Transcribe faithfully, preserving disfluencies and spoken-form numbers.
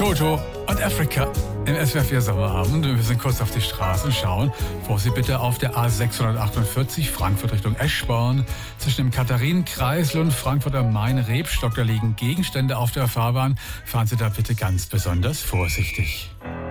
Jojo und Africa im S W R vier Sommerabend. Wir sind kurz auf die Straße und schauen. Vorsicht bitte auf der A sechshundertachtundvierzig Frankfurt Richtung Eschborn. Zwischen dem Katharinenkreisel und Frankfurt am Main-Rebstock, da liegen Gegenstände auf der Fahrbahn. Fahren Sie da bitte ganz besonders vorsichtig.